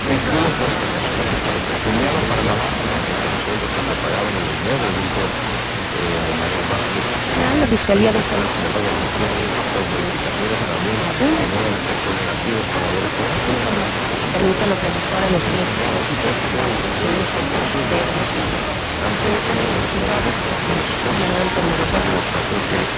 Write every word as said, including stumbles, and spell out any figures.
Estudios señalan para la baja la participación que está pagado en el dinero, dijo eh, Mario Vázquez. Ah, la Fiscalía de Salud. Las verificaciones herramientas que generan efectos negativos para ver cosas Permite localizar a los tres propósitos de los de los resultados que se generan por medio de